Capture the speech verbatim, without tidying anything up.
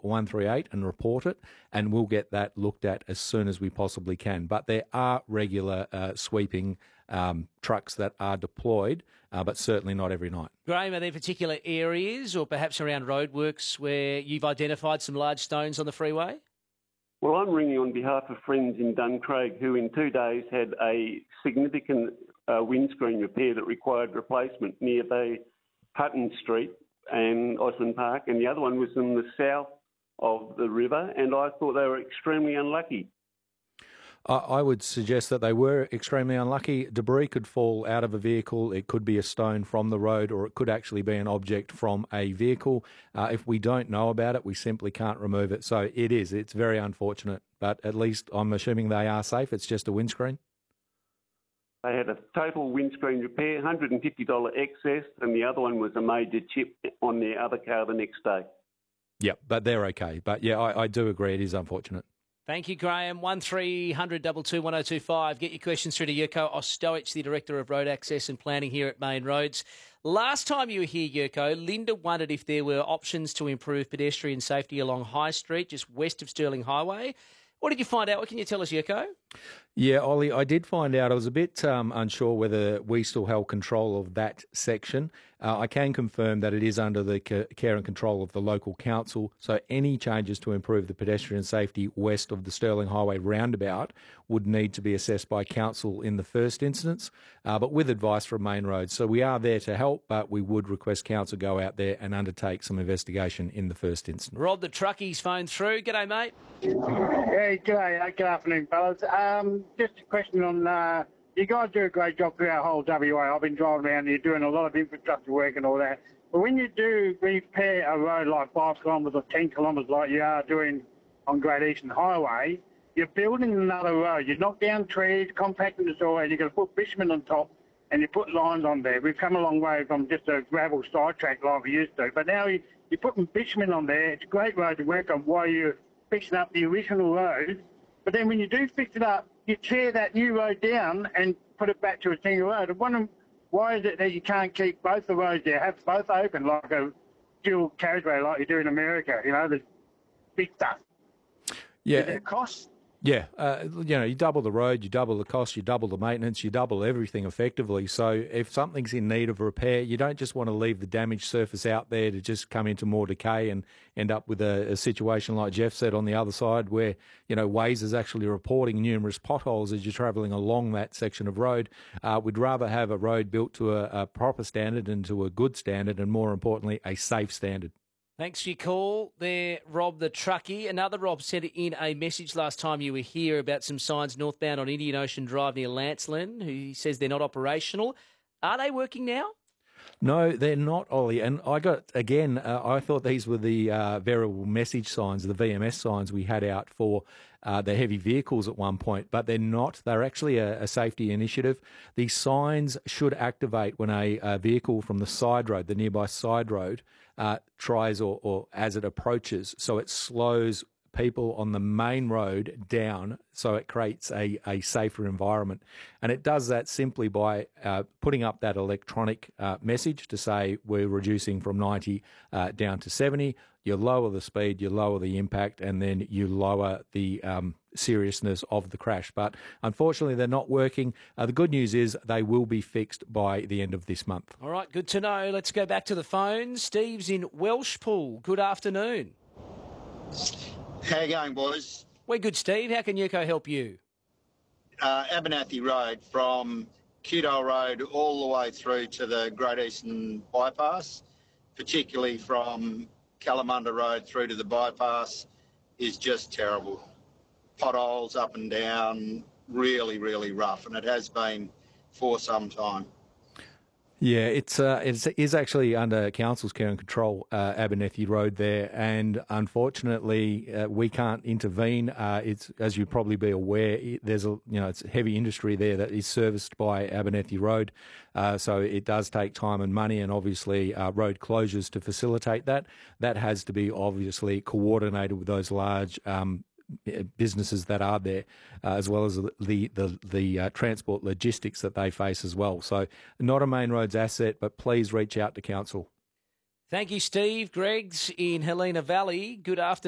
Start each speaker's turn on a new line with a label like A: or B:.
A: one three eight and report it, and we'll get that looked at as soon as we possibly can. But there are regular uh, sweeping um, trucks that are deployed, uh, but certainly not every night.
B: Graham, are there particular areas or perhaps around roadworks where you've identified some large stones on the freeway?
C: Well, I'm ringing on behalf of friends in Duncraig who in two days had a significant uh, windscreen repair that required replacement near the Hutton Street and Osmond Park, and the other one was in the south of the river, and I thought they were extremely unlucky.
A: I would suggest that they were extremely unlucky. Debris could fall out of a vehicle. It could be a stone from the road, or it could actually be an object from a vehicle. Uh, if we don't know about it, we simply can't remove it. So it is. It's very unfortunate, but at least I'm assuming they are safe. It's just a windscreen.
C: They had a total windscreen repair, one hundred fifty dollars excess, and the other one was a major chip on their other car the next day.
A: Yeah, but they're okay. But yeah, I, I do agree it is unfortunate.
B: Thank you, Graham. one three hundred two two one oh two five. Get your questions through to Yurko Ostowich, the Director of Road Access and Planning here at Main Roads. Last time you were here, Yurko, Linda wondered if there were options to improve pedestrian safety along High Street, just west of Stirling Highway. What did you find out? What can you tell us, Yurko?
A: Yeah, Ollie, I did find out. I was a bit um, unsure whether we still held control of that section. Uh, I can confirm that it is under the care and control of the local council, so any changes to improve the pedestrian safety west of the Stirling Highway roundabout would need to be assessed by council in the first instance, uh, but with advice from Main Roads. So we are there to help, but we would request council go out there and undertake some investigation in the first instance.
B: Rob the truckie's phone through. G'day, mate.
D: Yeah, g'day. Uh, good afternoon, fellas. Um, just a question on, uh, you guys do a great job through our whole W A. I've been driving around, you're doing a lot of infrastructure work and all that. But when you do repair a road like five kilometres or ten kilometres like you are doing on Great Eastern Highway, you're building another road. You knock down trees, compacting the soil, and you're going to put bitumen on top, and you put lines on there. We've come a long way from just a gravel sidetrack like we used to. But now you, you're putting bitumen on there. It's a great road to work on while you're fixing up the original road. But then when you do fix it up, you tear that new road down and put it back to a single road. I'm wondering, why is it that you can't keep both the roads there, have both open like a dual carriageway like you do in America, you know, the big stuff?
A: Yeah.
D: Is it cost?
A: Yeah, uh, you know, you double the road, you double the cost, you double the maintenance, you double everything effectively. So if something's in need of repair, you don't just want to leave the damaged surface out there to just come into more decay and end up with a, a situation like Jeff said on the other side where, you know, Waze is actually reporting numerous potholes as you're travelling along that section of road. Uh, we'd rather have a road built to a, a proper standard and to a good standard and, more importantly, a safe standard.
B: Thanks for your call there, Rob the truckie. Another Rob sent in a message last time you were here about some signs northbound on Indian Ocean Drive near Lancelin, who says they're not operational. Are they working now?
A: No, they're not, Ollie. And I got, again, uh, I thought these were the uh, variable message signs, the V M S signs we had out for uh, the heavy vehicles at one point, but they're not. They're actually a, a safety initiative. These signs should activate when a, a vehicle from the side road, the nearby side road, uh, tries or, or as it approaches. So it slows people on the main road down so it creates a, a safer environment. And it does that simply by uh, putting up that electronic uh, message to say we're reducing from ninety uh, down to seventy. You lower the speed, you lower the impact, and then you lower the um, seriousness of the crash. But unfortunately, they're not working. Uh, the good news is they will be fixed by the end of this month.
B: All right, good to know. Let's go back to the phone. Steve's in Welshpool. Good afternoon.
E: How you going, boys?
B: We're good, Steve. How can Yurko help you?
E: Uh, Abernathy Road from Cudole Road all the way through to the Great Eastern Bypass, particularly from Kalamunda Road through to the bypass, is just terrible. Potholes up and down, really, really rough, and it has been for some time.
A: Yeah, it's uh, it's is actually under council's care and control, uh, Abernethy Road there, and unfortunately uh, we can't intervene. Uh, it's, as you'd probably be aware, there's a you know it's heavy industry there that is serviced by Abernethy Road, uh, so it does take time and money, and obviously uh, road closures to facilitate that. That has to be obviously coordinated with those large Um, businesses that are there, uh, as well as the the the, the uh, transport logistics that they face as well. So not a Main Roads asset, but please reach out to council.
B: Thank you, Steve. Greg's in Helena Valley. Good afternoon.